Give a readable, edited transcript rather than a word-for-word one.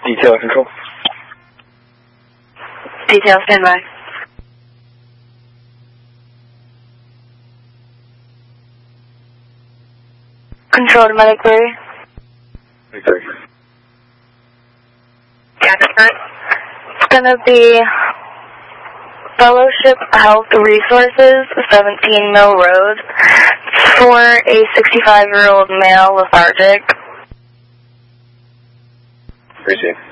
Detail control. Detail, stand by. Control to medic query. Okay. It's gonna be Fellowship Health Resources, 17 Mill Road, for a 65-year-old male lethargic. Appreciate it.